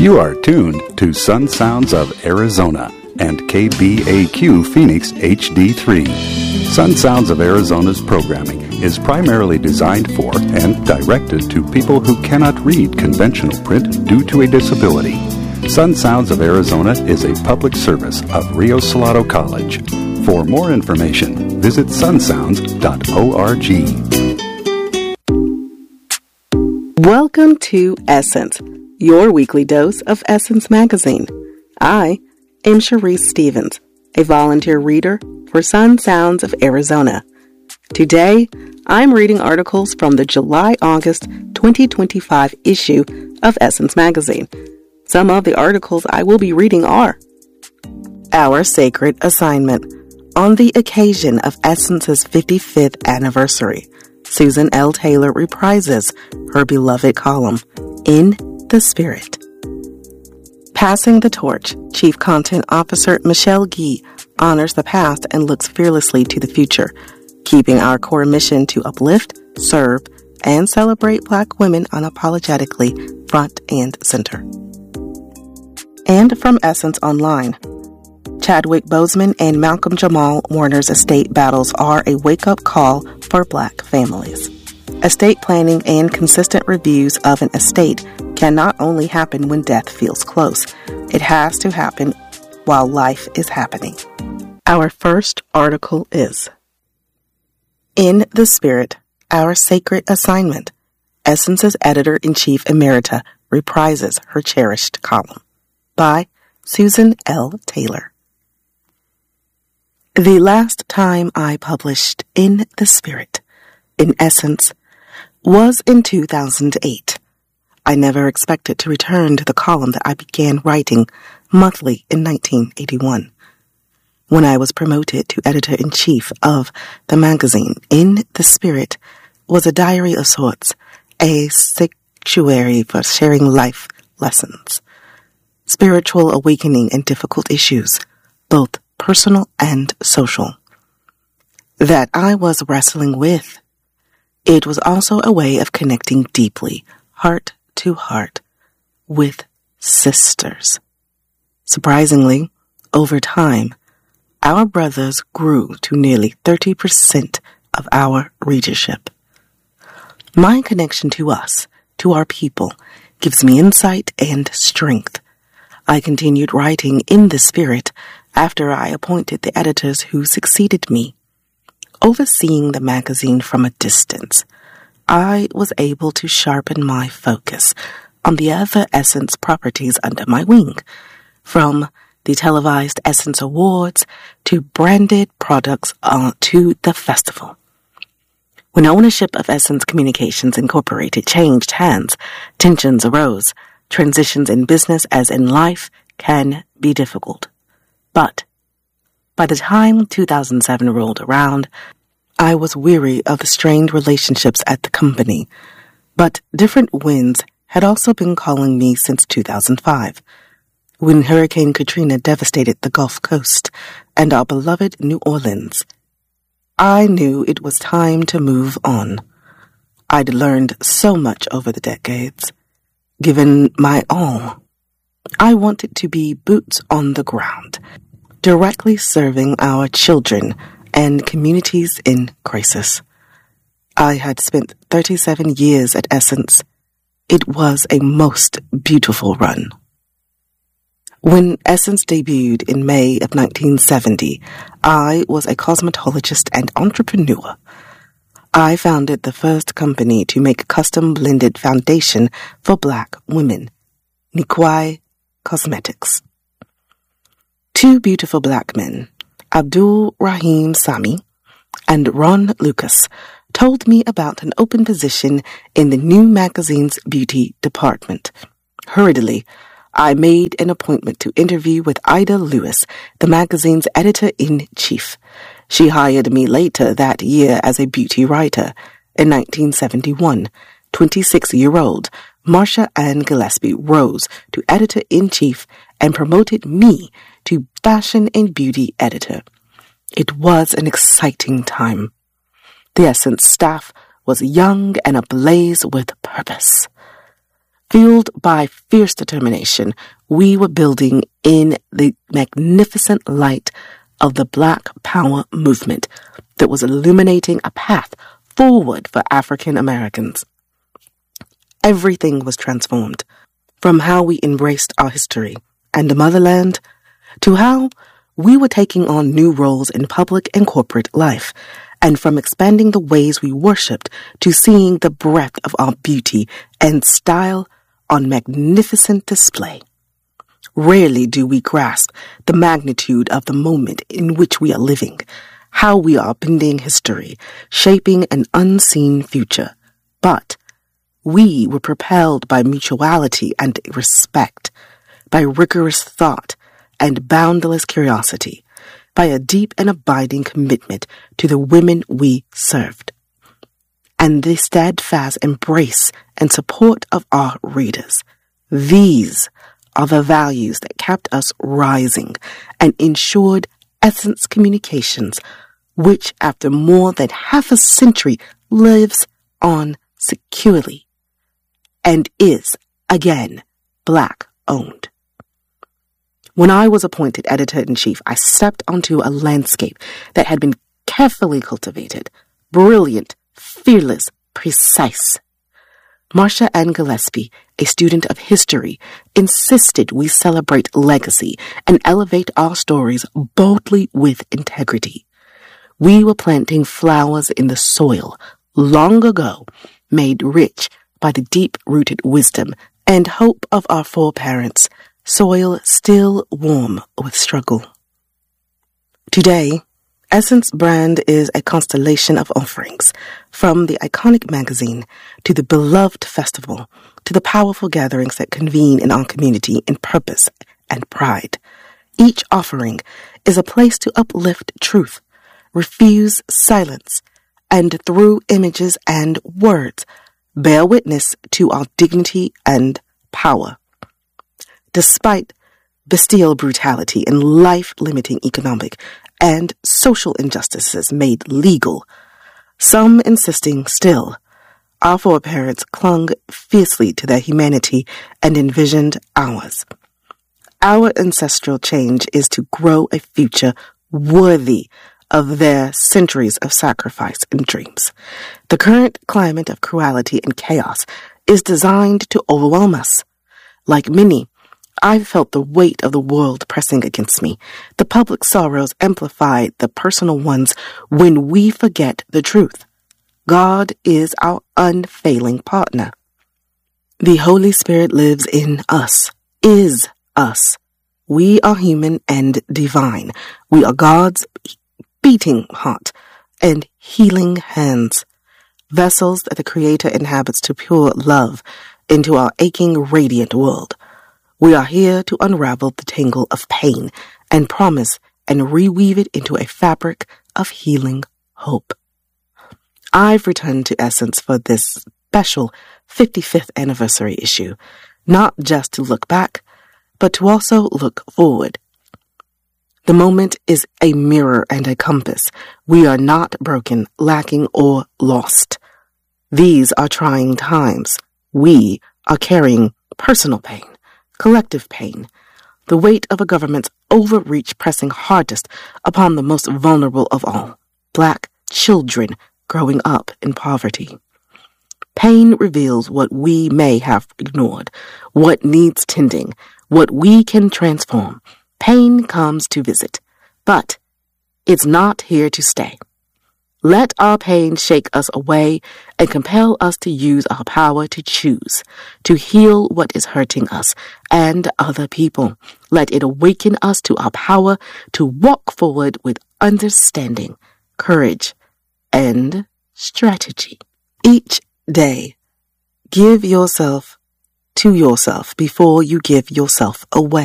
You are tuned to Sun Sounds of Arizona and KBAQ Phoenix HD3. Sun Sounds of Arizona's programming is primarily designed for and directed to people who cannot read conventional print due to a disability. Sun Sounds of Arizona is a public service of Rio Salado College. For more information, visit sunsounds.org. Welcome to Essence, your weekly dose of Essence Magazine. I am Sharice Stevens, a volunteer reader for Sun Sounds of Arizona. Today, I'm reading articles from the July-August 2025 issue of Essence Magazine. Some of the articles I will be reading are: Our Sacred Assignment. On the occasion of Essence's 55th anniversary, Susan L. Taylor reprises her beloved column, In the Spirit. Passing the Torch, Chief Content Officer Michelle Gee honors the past and looks fearlessly to the future, keeping our core mission to uplift, serve, and celebrate Black women unapologetically front and center. And from Essence Online, Chadwick Boseman and Malcolm Jamal Warner's estate battles are a wake-up call for Black families. Estate planning and consistent reviews of an estate can not only happen when death feels close, it has to happen while life is happening. Our first article is In the Spirit, Our Sacred Assignment. Essence's Editor-in-Chief Emerita reprises her cherished column, by Susan L. Taylor. The last time I published In the Spirit, in Essence, was in 2008. I never expected to return to the column that I began writing monthly in 1981. When I was promoted to editor-in-chief of the magazine, In the Spirit was a diary of sorts, a sanctuary for sharing life lessons, spiritual awakening and difficult issues, both personal and social, that I was wrestling with. It was also a way of connecting deeply, heart to heart, with sisters. Surprisingly, over time, our brothers grew to nearly 30% of our readership. My connection to us, to our people, gives me insight and strength. I continued writing In the Spirit after I appointed the editors who succeeded me. Overseeing the magazine from a distance, I was able to sharpen my focus on the other Essence properties under my wing, from the televised Essence Awards to branded products to the festival. When ownership of Essence Communications Incorporated changed hands, tensions arose. Transitions in business as in life can be difficult. But by the time 2007 rolled around, I was weary of the strained relationships at the company. But different winds had also been calling me since 2005, when Hurricane Katrina devastated the Gulf Coast and our beloved New Orleans. I knew it was time to move on. I'd learned so much over the decades, given my all. I wanted to be boots on the ground, directly serving our children and communities in crisis. I had spent 37 years at Essence. It was a most beautiful run. When Essence debuted in May of 1970, I was a cosmetologist and entrepreneur. I founded the first company to make custom blended foundation for Black women, Nikwai Cosmetics. Two beautiful Black men, Abdul Rahim Sami and Ron Lucas, told me about an open position in the new magazine's beauty department. Hurriedly, I made an appointment to interview with Ida Lewis, the magazine's editor-in-chief. She hired me later that year as a beauty writer. In 1971, 26-year-old Marsha Ann Gillespie rose to editor-in-chief and promoted me to fashion and beauty editor. It was an exciting time. The Essence staff was young and ablaze with purpose. Fueled by fierce determination, we were building in the magnificent light of the Black Power movement that was illuminating a path forward for African Americans. Everything was transformed, from how we embraced our history and the motherland to how we were taking on new roles in public and corporate life, and from expanding the ways we worshipped to seeing the breadth of our beauty and style on magnificent display. Rarely do we grasp the magnitude of the moment in which we are living, how we are bending history, shaping an unseen future. But we were propelled by mutuality and respect, by rigorous thought and boundless curiosity, by a deep and abiding commitment to the women we served, and the steadfast embrace and support of our readers. These are the values that kept us rising and ensured Essence Communications, which after more than half a century lives on securely and is, again, Black-owned. When I was appointed editor-in-chief, I stepped onto a landscape that had been carefully cultivated, brilliant, fearless, precise. Marcia Ann Gillespie, a student of history, insisted we celebrate legacy and elevate our stories boldly with integrity. We were planting flowers in the soil, long ago made rich by the deep-rooted wisdom and hope of our foreparents, soil still warm with struggle. Today, Essence brand is a constellation of offerings, from the iconic magazine to the beloved festival to the powerful gatherings that convene in our community in purpose and pride. Each offering is a place to uplift truth, refuse silence, and through images and words, bear witness to our dignity and power. Despite bestial brutality and life-limiting economic and social injustices made legal, some insisting still, our foreparents clung fiercely to their humanity and envisioned ours. Our ancestral change is to grow a future worthy of their centuries of sacrifice and dreams. The current climate of cruelty and chaos is designed to overwhelm us. Like many, I felt the weight of the world pressing against me. The public sorrows amplified the personal ones when we forget the truth. God is our unfailing partner. The Holy Spirit lives in us, is us. We are human and divine. We are God's beating heart and healing hands, vessels that the Creator inhabits to pour love into our aching, radiant world. We are here to unravel the tangle of pain and promise and reweave it into a fabric of healing hope. I've returned to Essence for this special 55th anniversary issue, not just to look back, but to also look forward. The moment is a mirror and a compass. We are not broken, lacking, or lost. These are trying times. We are carrying personal pain, collective pain, the weight of a government's overreach pressing hardest upon the most vulnerable of all, Black children growing up in poverty. Pain reveals what we may have ignored, what needs tending, what we can transform. Pain comes to visit, but it's not here to stay. Let our pain shake us away and compel us to use our power to choose, to heal what is hurting us and other people. Let it awaken us to our power to walk forward with understanding, courage, and strategy. Each day, give yourself to yourself before you give yourself away.